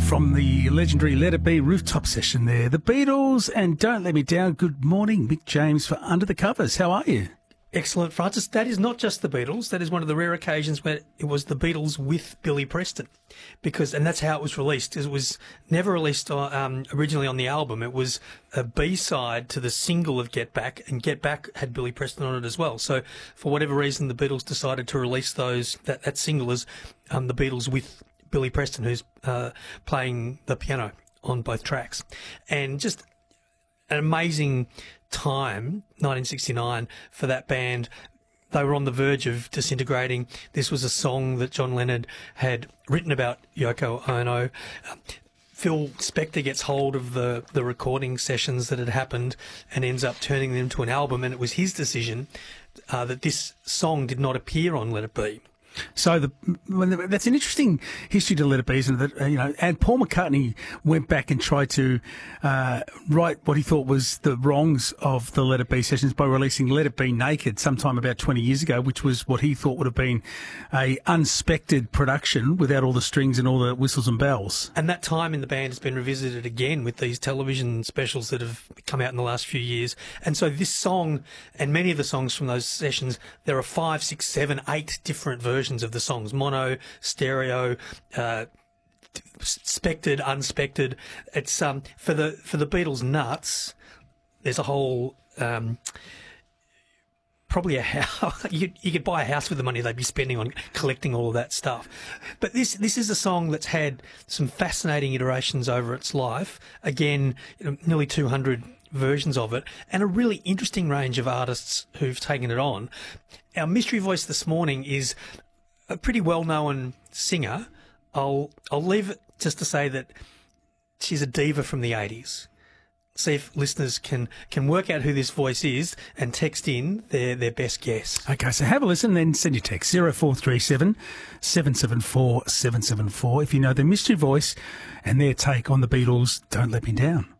from the legendary Let It Be rooftop session there. The Beatles and Don't Let Me Down. Good morning, Mick James for Under the Covers. How are you? Excellent, Francis. That is not just the Beatles. That is one of the rare occasions where it was the Beatles with Billy Preston, and that's how it was released. It was never released originally on the album. It was a B-side to the single of Get Back, and Get Back had Billy Preston on it as well. So for whatever reason, the Beatles decided to release that single as the Beatles with Billy Preston, who's playing the piano on both tracks. And just an amazing time, 1969, for that band. They were on the verge of disintegrating. This was a song that John Lennon had written about Yoko Ono. Phil Spector gets hold of the recording sessions that had happened and ends up turning them into an album, and it was his decision that this song did not appear on Let It Be. So that's an interesting history to Let It Be, isn't it? That, and Paul McCartney went back and tried to right what he thought was the wrongs of the Let It Be sessions by releasing Let It Be Naked sometime about 20 years ago, which was what he thought would have been a unspected production without all the strings and all the whistles and bells. And that time in the band has been revisited again with these television specials that have come out in the last few years. And so this song and many of the songs from those sessions, there are 5, 6, 7, 8 different versions of the songs: mono, stereo, spected, unspected. It's for the Beatles nuts. There's a whole probably a house. You could buy a house with the money they'd be spending on collecting all of that stuff. But this is a song that's had some fascinating iterations over its life. Again, nearly 200 versions of it, and a really interesting range of artists who've taken it on. Our mystery voice this morning is a pretty well-known singer. I'll leave it just to say that she's a diva from the 80s. See if listeners can work out who this voice is and text in their best guess. Okay, so have a listen, then send your text 0437 774 774 if you know the mystery voice and their take on the Beatles' Don't Let Me Down.